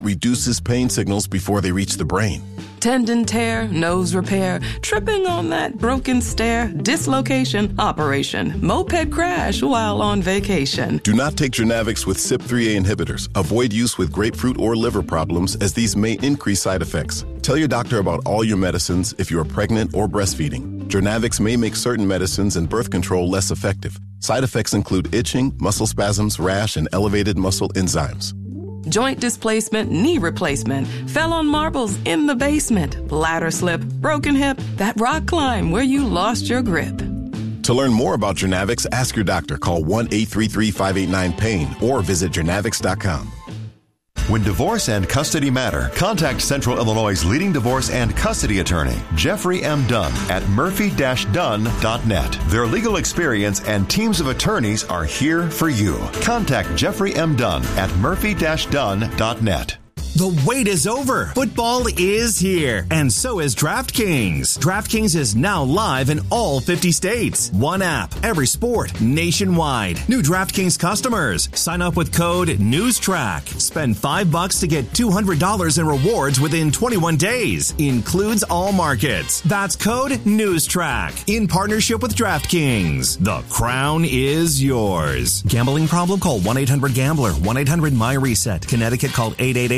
reduces pain signals before they reach the brain. Tendon tear, nose repair, tripping on that broken stair, dislocation, operation, moped crash while on vacation. Do not take Journavx with CYP3A inhibitors. Avoid use with grapefruit or liver problems, as these may increase side effects. Tell your doctor about all your medicines if you are pregnant or breastfeeding. Journavx may make certain medicines and birth control less effective. Side effects include itching, muscle spasms, rash, and elevated muscle enzymes. Joint displacement, knee replacement, fell on marbles in the basement, ladder slip, broken hip, that rock climb where you lost your grip. To learn more about Journavx, ask your doctor. Call 1-833-589-PAIN or visit journavx.com. When divorce and custody matter, contact Central Illinois' leading divorce and custody attorney, Jeffrey M. Dunn, at murphy-dunn.net. Their legal experience and teams of attorneys are here for you. Contact Jeffrey M. Dunn at murphy-dunn.net. The wait is over. Football is here, and so is DraftKings. DraftKings is now live in all 50 states. One app, every sport, nationwide. New DraftKings customers. Sign up with code NEWSTRACK. Spend $5 to get $200 in rewards within 21 days. Includes all markets. That's code NEWSTRACK. In partnership with DraftKings. The crown is yours. Gambling problem? Call 1-800-GAMBLER. 1-800-MY-RESET. Connecticut, call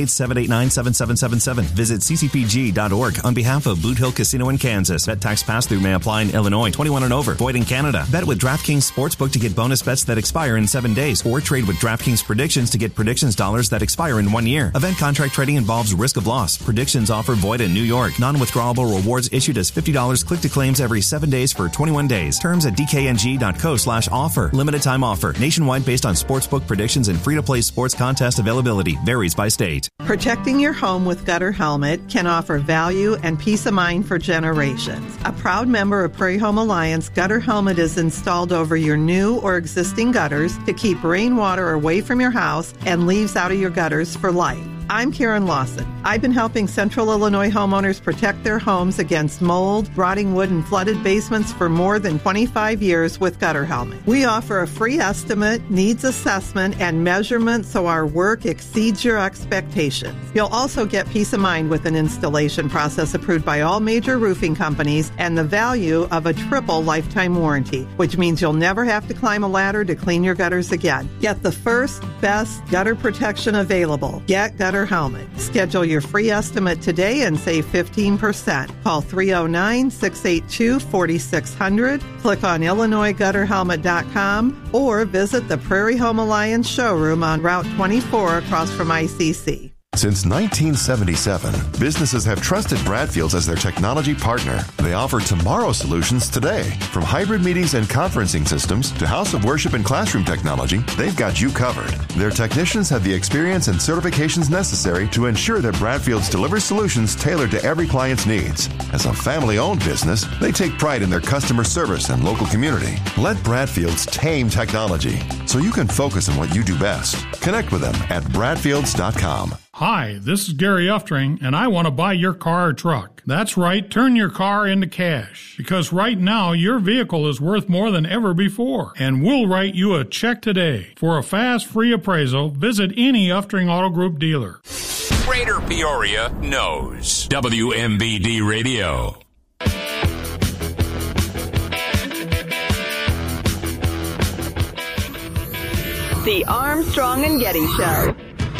888-789-7777. Visit ccpg.org on behalf of Boot Hill Casino in Kansas. Bet tax pass-through may apply in Illinois. 21 and over. Void in Canada. Bet with DraftKings Sportsbook to get bonus bets that expire in 7 days. Or trade with DraftKings Predictions to get predictions dollars that expire in 1 year. Event contract trading involves risk of loss. Predictions offer void in New York. Non-withdrawable rewards issued as $50 click to claims every 7 days for 21 days. Terms at dkng.co/offer. Limited time offer. Nationwide based on sportsbook predictions and free-to-play sports contest availability. Varies by state. Protecting your home with Gutter Helmet can offer value and peace of mind for generations. A proud member of Prairie Home Alliance, Gutter Helmet is installed over your new or existing gutters to keep rainwater away from your house and leaves out of your gutters for life. I'm Karen Lawson. I've been helping Central Illinois homeowners protect their homes against mold, rotting wood, and flooded basements for more than 25 years with Gutter Helmet. We offer a free estimate, needs assessment, and measurement so our work exceeds your expectations. You'll also get peace of mind with an installation process approved by all major roofing companies and the value of a triple lifetime warranty, which means you'll never have to climb a ladder to clean your gutters again. Get the first, best gutter protection available. Get Gutter Helmet. Schedule your free estimate today and save 15%. Call 309-682-4600. Click on IllinoisGutterHelmet.com or visit the Prairie Home Alliance showroom on Route 24 across from ICC. Since 1977, businesses have trusted Bradfields as their technology partner. They offer tomorrow solutions today. From hybrid meetings and conferencing systems to house of worship and classroom technology, they've got you covered. Their technicians have the experience and certifications necessary to ensure that Bradfields delivers solutions tailored to every client's needs. As a family-owned business, they take pride in their customer service and local community. Let Bradfields tame technology so you can focus on what you do best. Connect with them at bradfields.com. Hi, this is Gary Uftring, and I want to buy your car or truck. That's right, turn your car into cash. Because right now, your vehicle is worth more than ever before. And we'll write you a check today. For a fast, free appraisal, visit any Uftring Auto Group dealer. Greater Peoria knows. WMBD Radio. The Armstrong and Getty Show.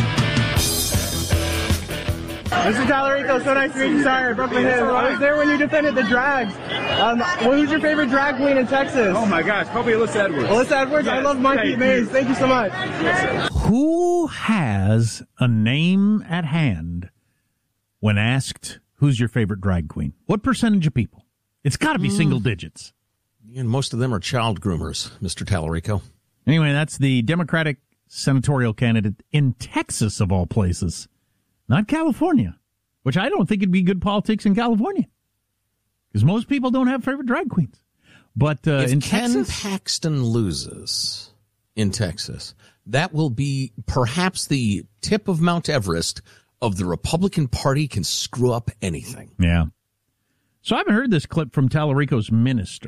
Mr. Tallarico, so nice to meet you. Sorry, I broke my hip. I was there when you defended the drags. Who's your favorite drag queen in Texas? Oh, my gosh, probably Alyssa Edwards. Alyssa Edwards? Yes. I love Monkey Maze. Thank you so much. Who has a name at hand when asked, who's your favorite drag queen? What percentage of people? It's got to be single digits. And most of them are child groomers, Mr. Tallarico. Anyway, that's the Democratic senatorial candidate in Texas, of all places. Not California, which I don't think it'd be good politics in California. Because most people don't have favorite drag queens. But in Texas, Ken Paxton loses in Texas, that will be perhaps the tip of Mount Everest of the Republican Party can screw up anything. Yeah. So I haven't heard this clip from Tallarico's minister.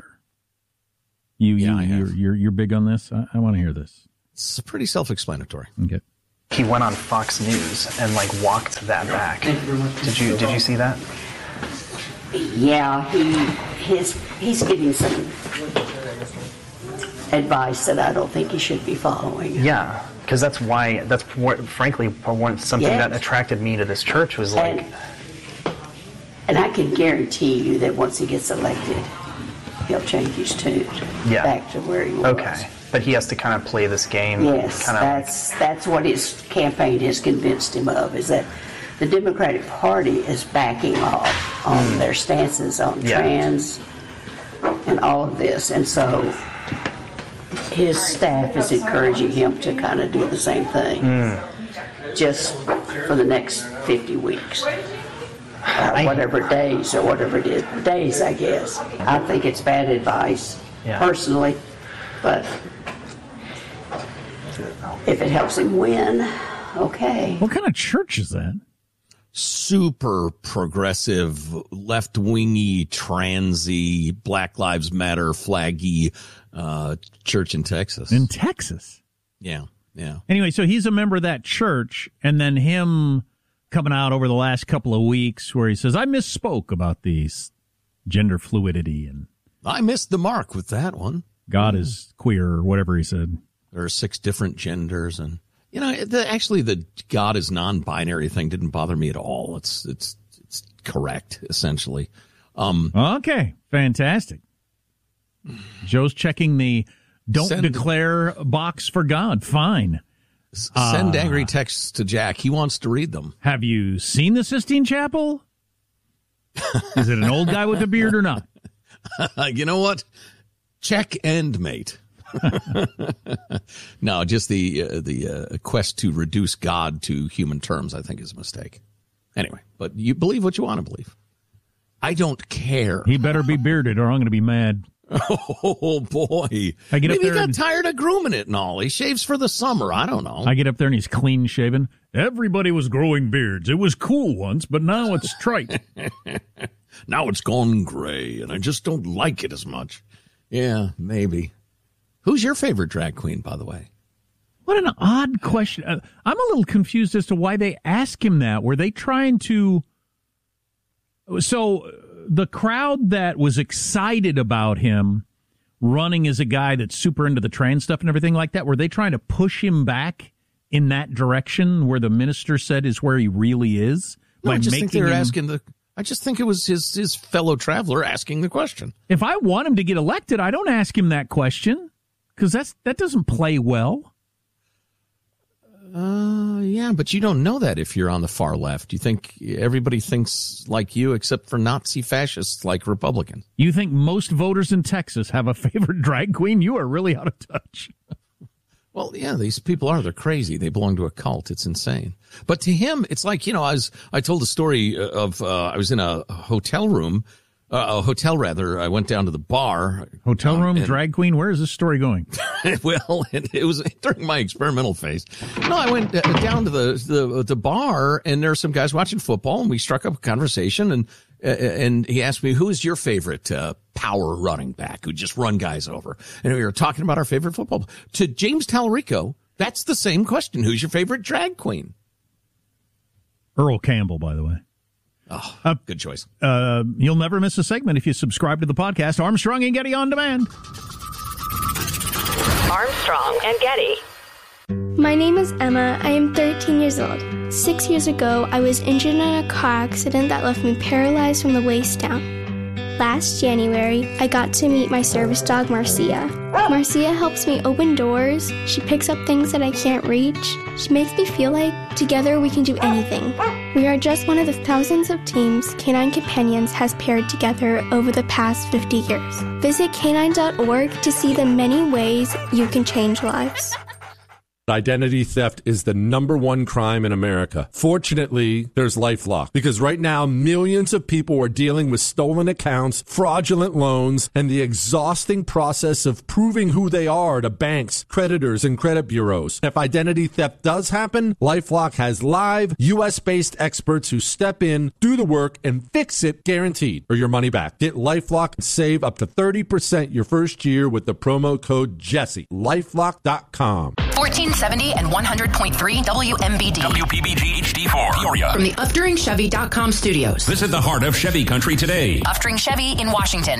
You're big on this? I want to hear this. It's pretty self-explanatory. Okay. He went on Fox News and walked that back. Did you see that? Yeah, he's giving some advice that I don't think he should be following. Yeah, because that's frankly something that attracted me to this church was and I can guarantee you that once he gets elected, he'll change his tune back to where he was. Okay, but he has to kind of play this game. Yes, that's what his campaign has convinced him of, is that the Democratic Party is backing off on their stances on trans and all of this, and so his staff is encouraging him to kind of do the same thing just for the next 50 weeks. Whatever days or whatever it is. Days, I guess. I think it's bad advice, personally, but if it helps him win, okay. What kind of church is that? Super progressive, left-wingy, transy, Black Lives Matter, flaggy church in Texas. In Texas? Yeah. Anyway, so he's a member of that church, and then him coming out over the last couple of weeks where he says, I misspoke about these gender fluidity. And I missed the mark with that one. God is queer or whatever he said. There are 6 different genders. And, the God is non-binary thing didn't bother me at all. It's correct, essentially. Okay, fantastic. Joe's checking the don't declare box for God. Fine. Send angry texts to Jack. He wants to read them. Have you seen the Sistine Chapel? Is it an old guy with a beard or not? You know what? Check and mate. No, just the quest to reduce God to human terms, I think, is a mistake. Anyway, but you believe what you want to believe. I don't care. He better be bearded or I'm going to be mad. Oh, boy. Maybe he got tired of grooming it and all. He shaves for the summer. I don't know. I get up there and he's clean shaven. Everybody was growing beards. It was cool once, but now it's trite. Now it's gone gray, and I just don't like it as much. Yeah, maybe. Who's your favorite drag queen, by the way? What an odd question. I'm a little confused as to why they ask him that. Were they trying to... So... The crowd that was excited about him running as a guy that's super into the trans stuff and everything like that, were they trying to push him back in that direction where the minister said is where he really is? No, I just think they were asking I just think it was his fellow traveler asking the question. If I want him to get elected, I don't ask him that question because that doesn't play well. Yeah, but you don't know that if you're on the far left. You think everybody thinks like you except for Nazi fascists like Republicans. You think most voters in Texas have a favorite drag queen? You are really out of touch. Well, yeah, these people they're crazy. They belong to a cult. It's insane. But to him, it's like, I told a story of, I was in a hotel room. I went down to the bar. Hotel room, drag queen. Where is this story going? Well, it was during my experimental phase. No, I went down to the bar, and there were some guys watching football, and we struck up a conversation, and he asked me, who is your favorite power running back who just run guys over? And we were talking about our favorite football. To James Tallarico, that's the same question. Who's your favorite drag queen? Earl Campbell, by the way. Oh, good choice. You'll never miss a segment if you subscribe to the podcast Armstrong and Getty On Demand. Armstrong and Getty. My name is Emma. I am 13 years old. 6 years ago, I was injured in a car accident that left me paralyzed from the waist down. Last January, I got to meet my service dog, Marcia. Marcia helps me open doors. She picks up things that I can't reach. She makes me feel like together we can do anything. We are just one of the thousands of teams Canine Companions has paired together over the past 50 years. Visit canine.org to see the many ways you can change lives. Identity theft is the #1 crime in America. Fortunately, there's LifeLock, because right now millions of people are dealing with stolen accounts, fraudulent loans, and the exhausting process of proving who they are to banks, creditors, and credit bureaus. If identity theft does happen, LifeLock has live, U.S.-based experts who step in, do the work, and fix it guaranteed, or your money back. Get LifeLock and save up to 30% your first year with the promo code Jesse. LifeLock.com. 14 970 and 100.3 WMBD. WPBG HD4, Peoria. From the UfteringChevy.com studios. Visit the heart of Chevy country today. Uftring Chevy in Washington.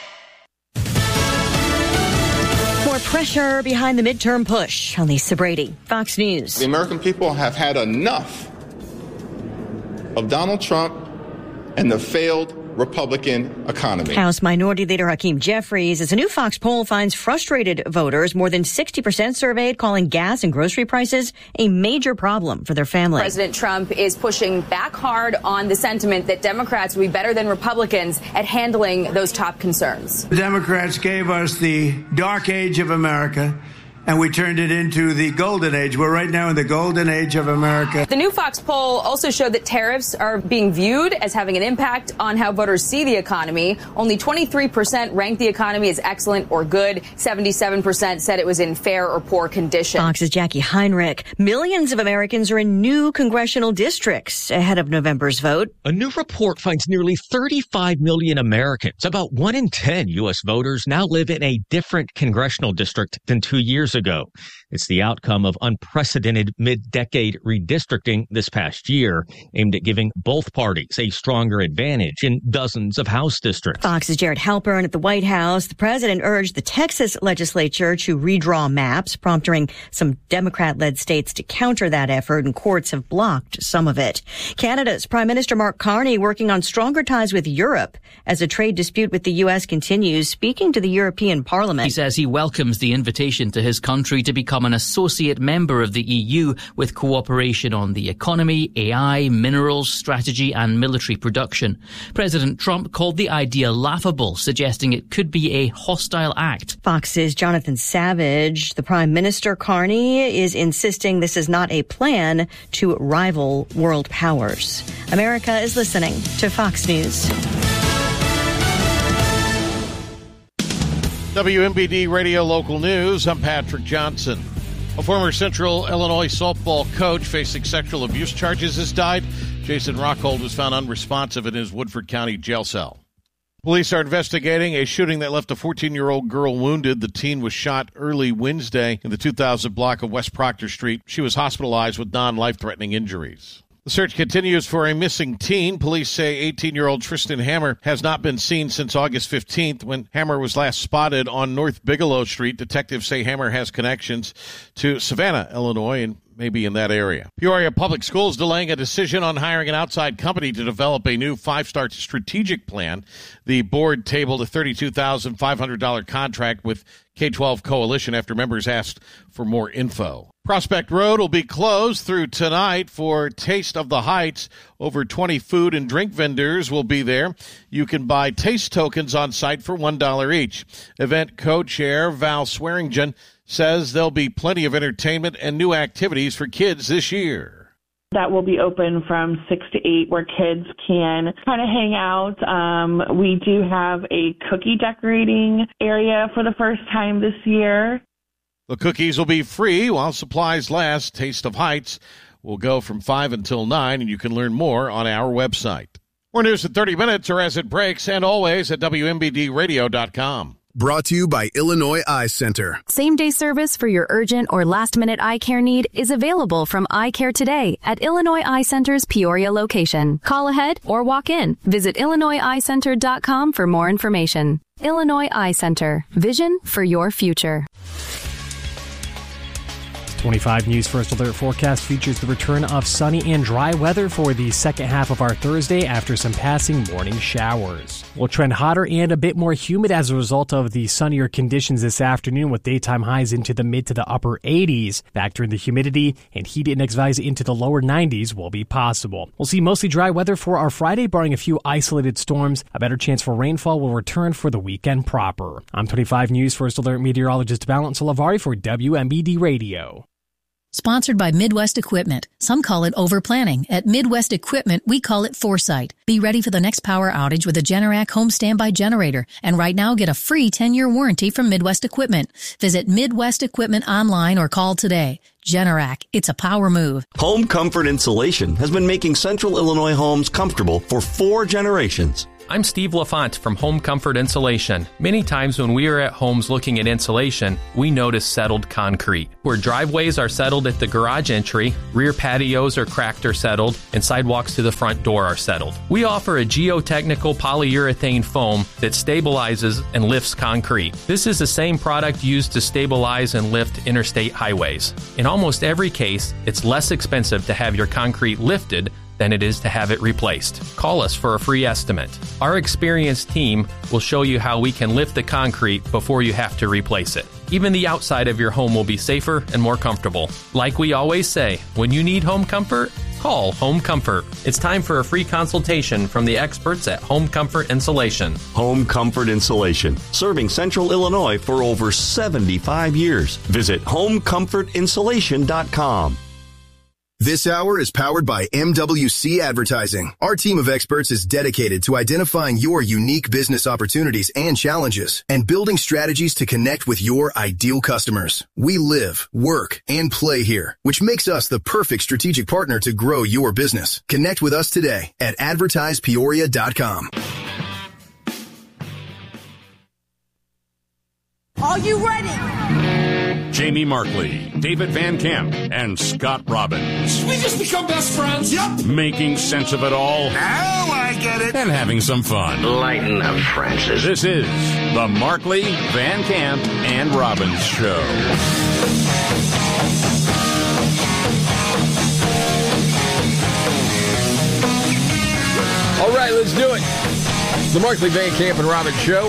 More pressure behind the midterm push. On Lisa Brady, Fox News. The American people have had enough of Donald Trump and the failed Republican economy. House Minority Leader Hakeem Jeffries, as a new Fox poll finds frustrated voters, more than 60% surveyed, calling gas and grocery prices a major problem for their family. President Trump is pushing back hard on the sentiment that Democrats will be better than Republicans at handling those top concerns. The Democrats gave us the dark age of America, and we turned it into the golden age. We're right now in the golden age of America. The new Fox poll also showed that tariffs are being viewed as having an impact on how voters see the economy. Only 23% ranked the economy as excellent or good. 77% said it was in fair or poor condition. Fox's Jackie Heinrich. Millions of Americans are in new congressional districts ahead of November's vote. A new report finds nearly 35 million Americans, about 1 in 10 U.S. voters, now live in a different congressional district than 2 years ago. It's the outcome of unprecedented mid-decade redistricting this past year, aimed at giving both parties a stronger advantage in dozens of House districts. Fox's Jared Halpern at the White House. The president urged the Texas legislature to redraw maps, prompting some Democrat-led states to counter that effort, and courts have blocked some of it. Canada's Prime Minister Mark Carney working on stronger ties with Europe as a trade dispute with the U.S. continues, speaking to the European Parliament. He says he welcomes the invitation to his country to become an associate member of the EU with cooperation on the economy, AI, minerals, strategy and military production. President Trump called the idea laughable, suggesting it could be a hostile act. Fox's Jonathan Savage. The Prime Minister Carney is insisting this is not a plan to rival world powers. America is listening to Fox News. WMBD Radio Local News, I'm Patrick Johnson. A former Central Illinois softball coach facing sexual abuse charges has died. Jason Rockhold was found unresponsive in his Woodford County jail cell. Police are investigating a shooting that left a 14-year-old girl wounded. The teen was shot early Wednesday in the 2000 block of West Proctor Street. She was hospitalized with non-life-threatening injuries. The search continues for a missing teen. Police say 18-year-old Tristan Hammer has not been seen since August 15th when Hammer was last spotted on North Bigelow Street. Detectives say Hammer has connections to Savannah, Illinois, and maybe in that area. Peoria Public Schools delaying a decision on hiring an outside company to develop a new 5-star strategic plan. The board tabled a $32,500 contract with K-12 Coalition after members asked for more info. Prospect Road will be closed through tonight for Taste of the Heights. Over 20 food and drink vendors will be there. You can buy taste tokens on site for $1 each. Event co-chair Val Swearingen says there'll be plenty of entertainment and new activities for kids this year. That will be open from 6 to 8 where kids can kind of hang out. We do have a cookie decorating area for the first time this year. The cookies will be free while supplies last. Taste of Heights will go from 5 until 9, and you can learn more on our website. More news in 30 minutes or as it breaks, and always at WMBDradio.com. Brought to you by Illinois Eye Center. Same-day service for your urgent or last-minute eye care need is available from Eye Care Today at Illinois Eye Center's Peoria location. Call ahead or walk in. Visit IllinoisEyeCenter.com for more information. Illinois Eye Center. Vision for your future. 25 News First Alert forecast features the return of sunny and dry weather for the second half of our Thursday after some passing morning showers. We'll trend hotter and a bit more humid as a result of the sunnier conditions this afternoon, with daytime highs into the mid to the upper 80s. Factor in the humidity, and heat index values into the lower 90s will be possible. We'll see mostly dry weather for our Friday, barring a few isolated storms. A better chance for rainfall will return for the weekend proper. I'm 25 News First Alert meteorologist Valence Olavari for WMBD Radio. Sponsored by Midwest Equipment. Some call it overplanning. At Midwest Equipment, we call it foresight. Be ready for the next power outage with a Generac home standby generator. And right now, get a free 10-year warranty from Midwest Equipment. Visit Midwest Equipment online or call today. Generac, it's a power move. Home Comfort Insulation has been making Central Illinois homes comfortable for 4 generations. I'm Steve LaFont from Home Comfort Insulation. Many times when we are at homes looking at insulation, we notice settled concrete. Where driveways are settled at the garage entry, rear patios are cracked or settled, and sidewalks to the front door are settled. We offer a geotechnical polyurethane foam that stabilizes and lifts concrete. This is the same product used to stabilize and lift interstate highways. In almost every case, it's less expensive to have your concrete lifted than it is to have it replaced. Call us for a free estimate. Our experienced team will show you how we can lift the concrete before you have to replace it. Even the outside of your home will be safer and more comfortable. Like we always say, when you need home comfort, call Home Comfort. It's time for a free consultation from the experts at Home Comfort Insulation. Home Comfort Insulation, serving Central Illinois for over 75 years. Visit homecomfortinsulation.com. This hour is powered by MWC Advertising. Our team of experts is dedicated to identifying your unique business opportunities and challenges and building strategies to connect with your ideal customers. We live, work, and play here, which makes us the perfect strategic partner to grow your business. Connect with us today at advertisepeoria.com. Are you ready? Jamie Markley, David Van Camp, and Scott Robbins. We just become best friends. Yep. Making sense of it all. Now I get it. And having some fun. Lighten up, Francis. This is the Markley, Van Camp, and Robbins Show. All right, let's do it. The Markley, Van Camp, and Robbins Show.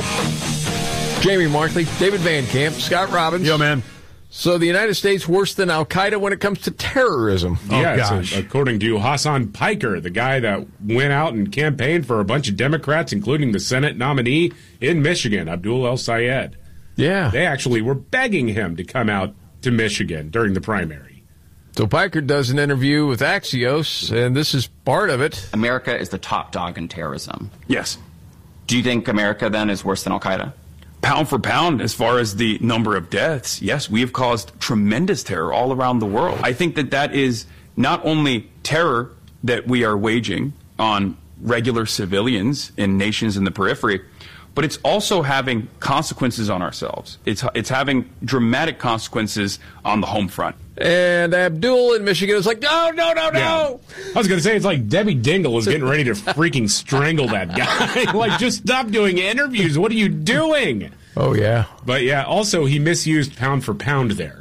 Jamie Markley, David Van Camp, Scott Robbins. Yo, man. So the United States worse than Al-Qaeda when it comes to terrorism. Gosh. So according to Hassan Piker, the guy that went out and campaigned for a bunch of Democrats, including the Senate nominee in Michigan, Abdul El-Sayed. Yeah. They actually were begging him to come out to Michigan during the primary. So Piker does an interview with Axios, and this is part of it. America is the top dog in terrorism. Yes. Do you think America, then, is worse than Al-Qaeda? Pound for pound, as far as the number of deaths, yes, we have caused tremendous terror all around the world. I think that is not only terror that we are waging on regular civilians in nations in the periphery, but it's also having consequences on ourselves. It's having dramatic consequences on the home front. And Abdul in Michigan is like, no. Yeah. I was going to say, it's like Debbie Dingle is getting ready to freaking strangle that guy. Like, just stop doing interviews. What are you doing? Oh, yeah. But, yeah, also he misused pound for pound there.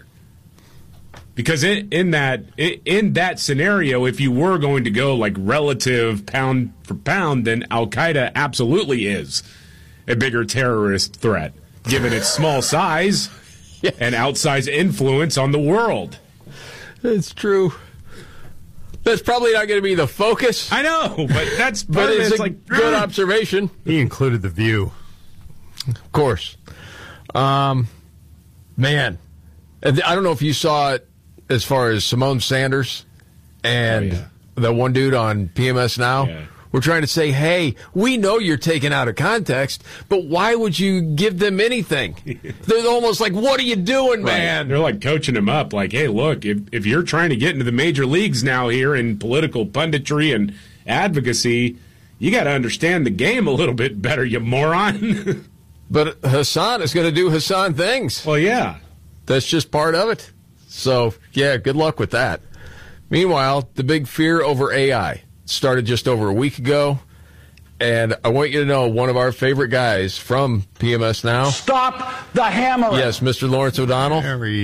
Because in that scenario, if you were going to go like relative pound for pound, then Al-Qaeda absolutely is a bigger terrorist threat, given its small size and outsized influence on the world. It's true. That's probably not going to be the focus. I know, but that's but it's like good observation. He included The View. Of course. Man, I don't know if you saw it as far as Simone Sanders and the one dude on PMS Now. Yeah. We're trying to say, hey, we know you're taken out of context, but why would you give them anything? They're almost like, what are you doing, man? They're like coaching him up, like, hey, look, if you're trying to get into the major leagues now here in political punditry and advocacy, you got to understand the game a little bit better, you moron. But Hassan is going to do Hassan things. Well, yeah. That's just part of it. So, yeah, good luck with that. Meanwhile, the big fear over AI started just over a week ago, and I want you to know one of our favorite guys from PMS Now. Stop the hammering. Yes, Mr. Lawrence O'Donnell.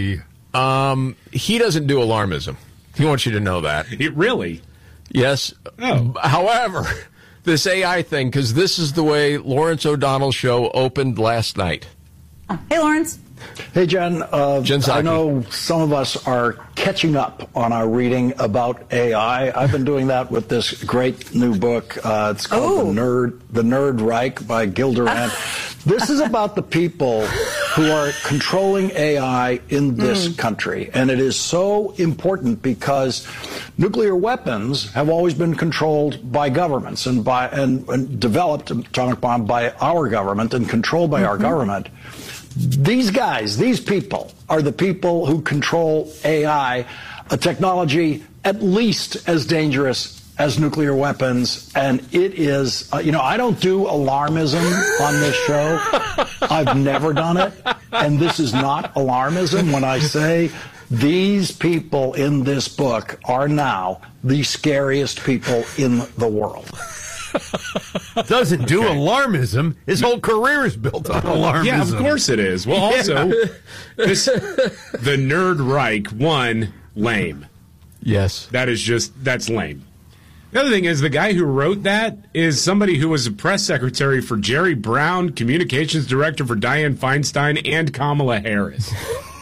He doesn't do alarmism. He wants you to know that. Really? Yes. Oh. However, this AI thing, because this is the way Lawrence O'Donnell's show opened last night. Hey, Lawrence. Hey, Jen. I know some of us are catching up on our reading about AI. I've been doing that with this great new book. It's called The Nerd Reich by Gil Durant. This is about the people who are controlling AI in this country. And it is so important because nuclear weapons have always been controlled by governments and developed atomic bomb by our government and controlled by our government. These guys, these people, are the people who control AI, a technology at least as dangerous as nuclear weapons, and it is, I don't do alarmism on this show. I've never done it, and this is not alarmism when I say these people in this book are now the scariest people in the world. Doesn't do alarmism. His whole career is built on alarmism. Yeah, of course it is. Well, also, the Nerd Reich, one, lame. Yes. That's lame. The other thing is the guy who wrote that is somebody who was a press secretary for Jerry Brown, communications director for Dianne Feinstein, and Kamala Harris.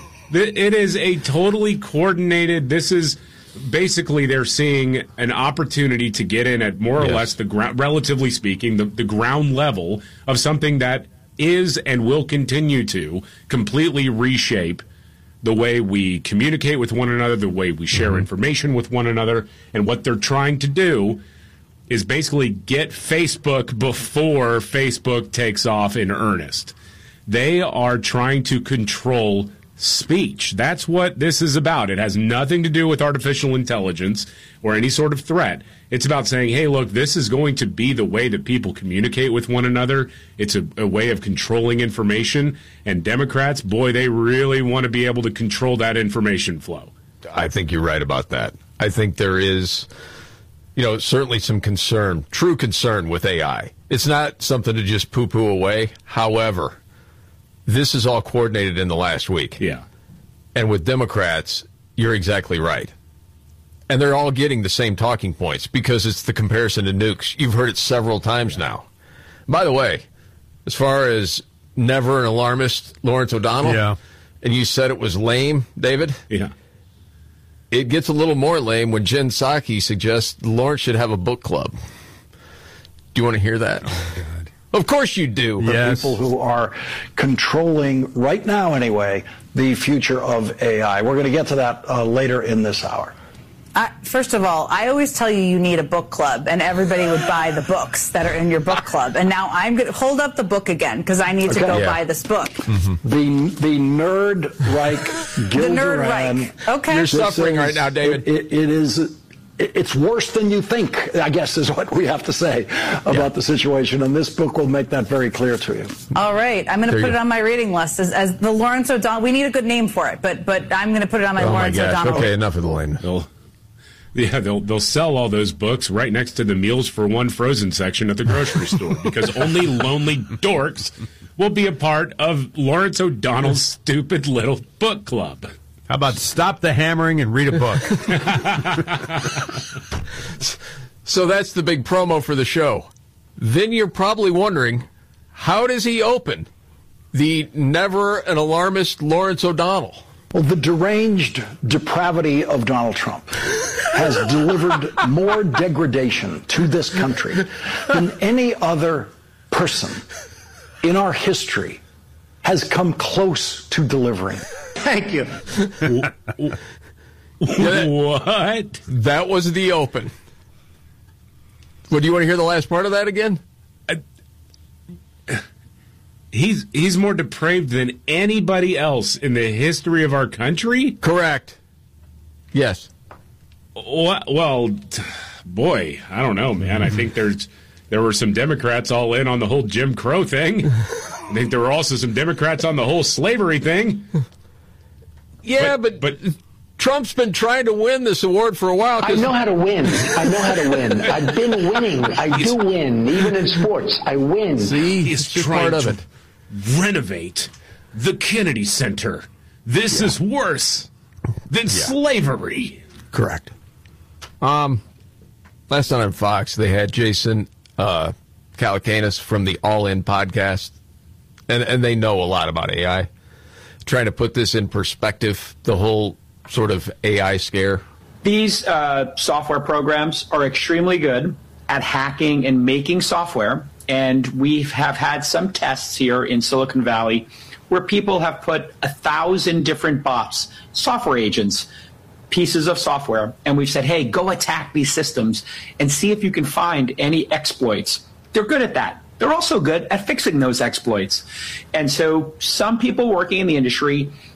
It is a totally coordinated, this is basically they're seeing an opportunity to get in at more or less the ground, relatively speaking, the ground level of something that is and will continue to completely reshape the way we communicate with one another, the way we share information with one another. And what they're trying to do is basically get Facebook before Facebook takes off in earnest. They are trying to control speech. That's what this is about. It has nothing to do with artificial intelligence or any sort of threat. It's about saying, hey, look, this is going to be the way that people communicate with one another. It's a way of controlling information. And Democrats, boy, they really want to be able to control that information flow. I think you're right about that. I think there is, certainly some concern, true concern with AI. It's not something to just poo-poo away. However, this is all coordinated in the last week. Yeah. And with Democrats, you're exactly right. And they're all getting the same talking points because it's the comparison to nukes. You've heard it several times now. By the way, as far as never an alarmist, Lawrence O'Donnell, and you said it was lame, David? Yeah. It gets a little more lame when Jen Psaki suggests Lawrence should have a book club. Do you want to hear that? Oh, God. Of course you do. The people who are controlling, right now anyway, the future of AI. We're going to get to that later in this hour. First of all, I always tell you need a book club, and everybody would buy the books that are in your book club. And now I'm going to hold up the book again because I need to go buy this book. The Nerd Reich, Gil the Nerd Duran. Reich. Okay. You're suffering right now, David. It is. It's worse than you think, I guess, is what we have to say about the situation. And this book will make that very clear to you. All right. I'm going to put it on my reading list as the Lawrence O'Donnell. We need a good name for it, but I'm going to put it on my Lawrence O'Donnell. Okay, enough of the lame. They'll sell all those books right next to the Meals for One frozen section at the grocery store because only lonely dorks will be a part of Lawrence O'Donnell's stupid little book club. How about stop the hammering and read a book? So that's the big promo for the show. Then you're probably wondering, how does he open the never an alarmist Lawrence O'Donnell? Well, the deranged depravity of Donald Trump has delivered more degradation to this country than any other person in our history has come close to delivering. Thank you. What? That was the open. Well, do you want to hear the last part of that again? He's more depraved than anybody else in the history of our country? Correct. Yes. Well, boy, I don't know, man. I think there were some Democrats all in on the whole Jim Crow thing. I think there were also some Democrats on the whole slavery thing. Yeah, but Trump's been trying to win this award for a while. I know how to win. I've been winning. I do win. Even in sports, I win. See, he's trying to renovate the Kennedy Center. This is worse than slavery. Correct. Last night on Fox, they had Jason Calacanis from the All In podcast, and they know a lot about AI. Trying to put this in perspective, the whole sort of AI scare. These software programs are extremely good at hacking and making software, and we have had some tests here in Silicon Valley where people have put 1,000 different bots, software agents, pieces of software, and we've said, hey, go attack these systems and see if you can find any exploits. They're good at that. They're also good at fixing those exploits. And so some people working in the industry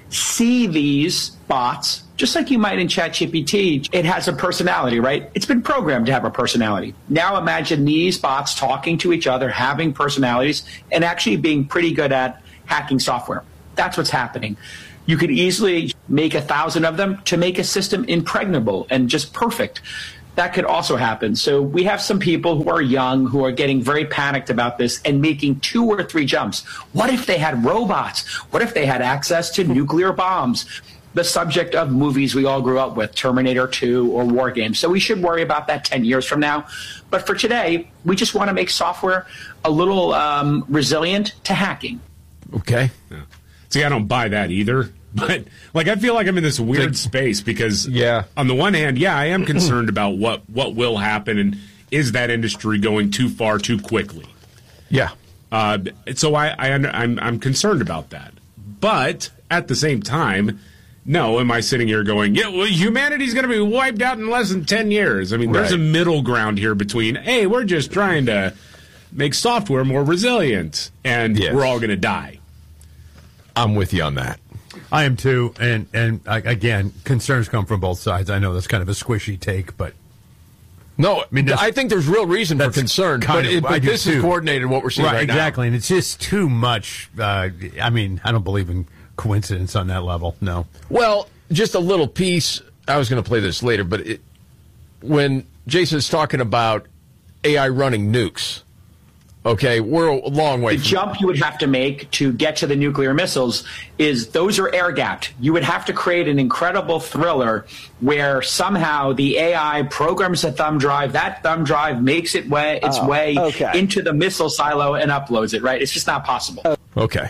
see these bots, just like you might in ChatGPT. It has a personality, right? It's been programmed to have a personality. Now imagine these bots talking to each other, having personalities, and actually being pretty good at hacking software. That's what's happening. You could easily make 1,000 of them to make a system impregnable and just perfect. That could also happen. So we have some people who are young who are getting very panicked about this and making 2 or 3 jumps. What if they had robots? What if they had access to nuclear bombs? The subject of movies we all grew up with, Terminator 2 or War Games. So we should worry about that 10 years from now. But for today, we just want to make software a little resilient to hacking. Okay. Yeah. See, I don't buy that either. But, like, I feel like I'm in this weird space because, on the one hand, I am concerned about what will happen and is that industry going too far too quickly. Yeah. So I'm concerned about that. But at the same time, no, am I sitting here going, humanity's going to be wiped out in less than 10 years? I mean, there's a middle ground here between, hey, we're just trying to make software more resilient, and we're all going to die. I'm with you on that. I am too, and again, concerns come from both sides. I know that's kind of a squishy take, but no, I mean, I think there's real reason for concern. But this is coordinated what we're seeing right now. Exactly, and it's just too much. I mean, I don't believe in coincidence on that level. No. Well, just a little piece. I was going to play this later, but when Jason's talking about AI running nukes. Okay, we're a long way. The jump you would have to make to get to the nuclear missiles is those are air-gapped. You would have to create an incredible thriller where somehow the AI programs a thumb drive, that thumb drive makes its way into the missile silo and uploads it, right? It's just not possible. Okay.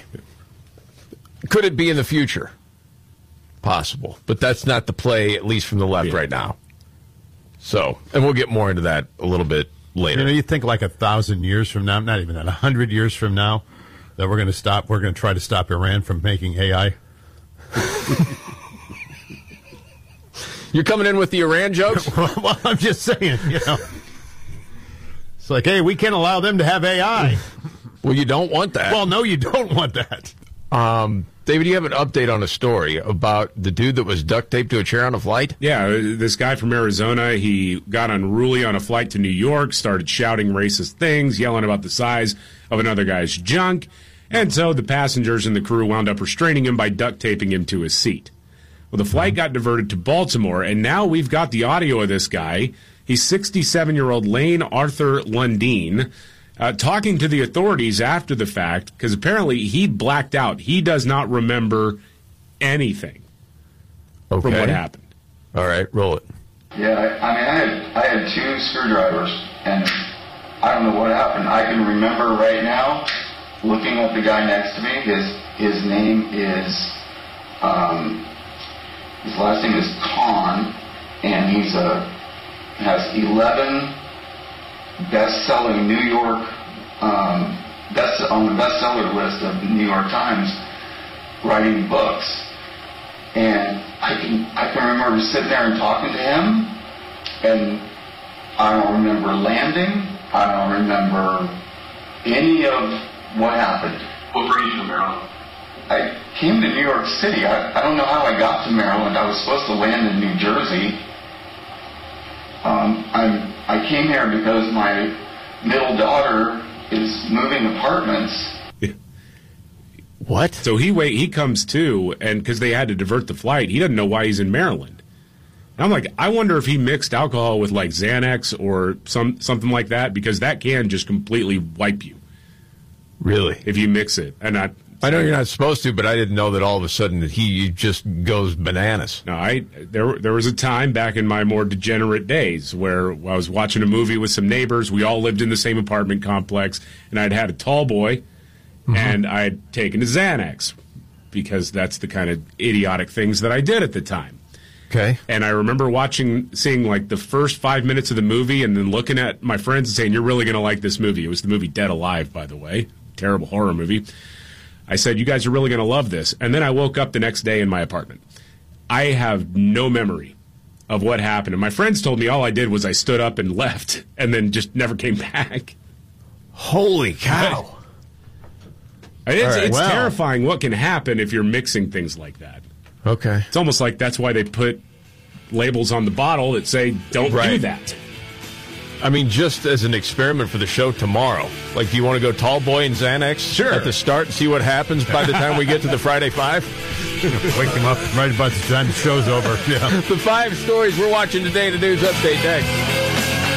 Could it be in the future? Possible. But that's not the play, at least from the left right now. So, and we'll get more into that a little bit later. You know, you think like 1,000 years from now, not even that, 100 years from now, that we're going to try to stop Iran from making AI. You're coming in with the Iran jokes? Well, I'm just saying, It's like, hey, we can't allow them to have AI. Well, you don't want that. Well, no, you don't want that. David, you have an update on a story about the dude that was duct taped to a chair on a flight? Yeah, this guy from Arizona, he got unruly on a flight to New York, started shouting racist things, yelling about the size of another guy's junk, and so the passengers and the crew wound up restraining him by duct taping him to his seat. Well, the flight got diverted to Baltimore, and now we've got the audio of this guy. He's 67-year-old Lane Arthur Lundeen, talking to the authorities after the fact, because apparently he blacked out. He does not remember anything from what happened. All right, roll it. Yeah, I had 2 screwdrivers, and I don't know what happened. I can remember right now looking at the guy next to me. His name is, his last name is Khan, and has 11 best-selling New York, on the bestseller list of the New York Times, writing books. And I can remember sitting there and talking to him, and I don't remember landing. I don't remember any of what happened. What brought you to Maryland? I came to New York City. I don't know how I got to Maryland. I was supposed to land in New Jersey. I came here because my middle daughter is moving apartments. What? So he comes to, and because they had to divert the flight, he doesn't know why he's in Maryland. And I'm like, I wonder if he mixed alcohol with like Xanax or something like that, because that can just completely wipe you. Really? If you mix it. And I know you're not supposed to, but I didn't know that all of a sudden that he just goes bananas. No, there was a time back in my more degenerate days where I was watching a movie with some neighbors. We all lived in the same apartment complex, and I'd had a tall boy, and I'd taken a Xanax because that's the kind of idiotic things that I did at the time. Okay. And I remember seeing like the first 5 minutes of the movie and then looking at my friends and saying, you're really going to like this movie. It was the movie Dead Alive, by the way. Terrible horror movie. I said, you guys are really going to love this. And then I woke up the next day in my apartment. I have no memory of what happened. And my friends told me all I did was I stood up and left and then just never came back. Holy cow. It's terrifying what can happen if you're mixing things like that. Okay. It's almost like that's why they put labels on the bottle that say, don't do that. I mean, just as an experiment for the show tomorrow, like, do you want to go Tall Boy and Xanax at the start and see what happens by the time we get to the Friday Five? Wake him up right about the time the show's over. Yeah. The 5 stories we're watching today, the news update next.